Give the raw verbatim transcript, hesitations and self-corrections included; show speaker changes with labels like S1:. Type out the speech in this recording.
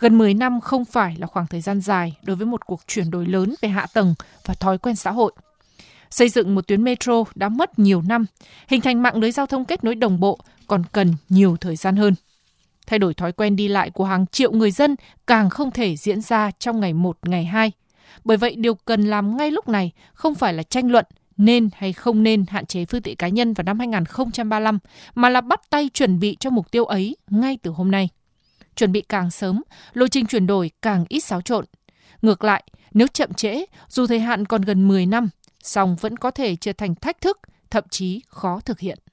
S1: Gần mười năm không phải là khoảng thời gian dài đối với một cuộc chuyển đổi lớn về hạ tầng và thói quen xã hội. Xây dựng một tuyến metro đã mất nhiều năm, hình thành mạng lưới giao thông kết nối đồng bộ còn cần nhiều thời gian hơn. Thay đổi thói quen đi lại của hàng triệu người dân càng không thể diễn ra trong ngày một, ngày hai. Bởi vậy, điều cần làm ngay lúc này không phải là tranh luận nên hay không nên hạn chế phương tiện cá nhân vào năm hai không ba lăm, mà là bắt tay chuẩn bị cho mục tiêu ấy ngay từ hôm nay. Chuẩn bị càng sớm, lộ trình chuyển đổi càng ít xáo trộn. Ngược lại, nếu chậm trễ, dù thời hạn còn gần mười năm, song vẫn có thể trở thành thách thức, thậm chí khó thực hiện.